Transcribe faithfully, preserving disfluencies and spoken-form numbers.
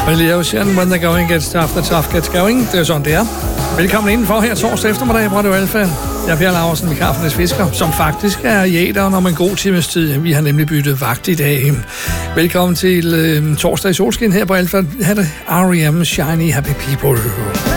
Billy Ocean, when the going gets tough, the tough gets going. Det er sådan, det er. Velkommen indenfor her torsdag eftermiddag på Radio Alfa. Jeg er Per Laursen, vikar for Niels Fisker, som faktisk er i æteren om en god times tid. Vi har nemlig byttet vagt i dag. Velkommen til øh, torsdag i solskin her på Alfa. Her er det R E M Shiny Happy People.